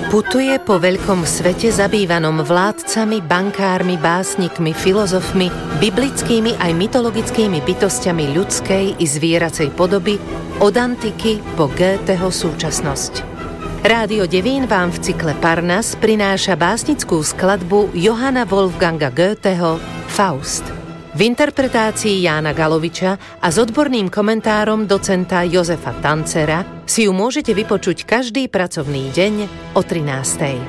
Putuje po veľkom svete zabývanom vládcami, bankármi, básnikmi, filozofmi, biblickými aj mytologickými bytostiami ľudskej i zvieracej podoby od antiky po Goetheho súčasnosť. Rádio Devín vám v cykle Parnas prináša básnickú skladbu Johanna Wolfganga Goetheho Faust. V interpretácii Jána Galoviča a s odborným komentárom docenta Jozefa Tancera si ju môžete vypočuť každý pracovný deň o 13:00.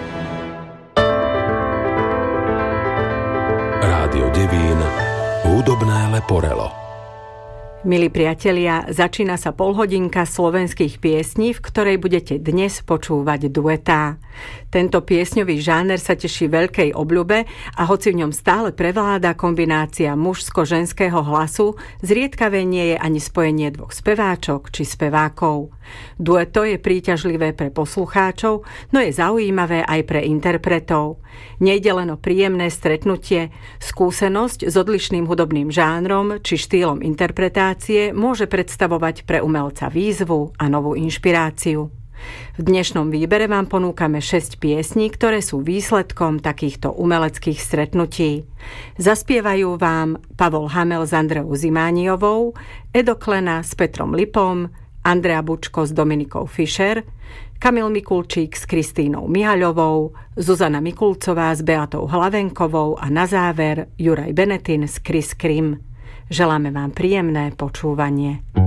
Rádio Devín, hudobné leporelo. Milí priatelia, začína sa polhodinka slovenských piesní, v ktorej budete dnes počúvať duetá. Tento piesňový žáner sa teší veľkej obľube a hoci v ňom stále prevláda kombinácia mužsko-ženského hlasu, zriedkavé nie je ani spojenie dvoch speváčok či spevákov. Dueto je príťažlivé pre poslucháčov, no je zaujímavé aj pre interpretov. Nejde len o príjemné stretnutie, skúsenosť s odlišným hudobným žánrom či štýlom interpretácie môže predstavovať pre umelca výzvu a novú inšpiráciu. V dnešnom výbere vám ponúkame 6 piesní, ktoré sú výsledkom takýchto umeleckých stretnutí. Zaspievajú vám Pavol Hamel s Andreou Zimániovou, Edo Klena s Petrom Lipom, Andrea Bučko s Dominikou Fischer, Kamil Mikulčík s Kristínou Mihaľovou, Zuzana Mikulcová s Beatou Hlavenkovou a na záver Juraj Benetin s Chris Krim. Želáme vám príjemné počúvanie.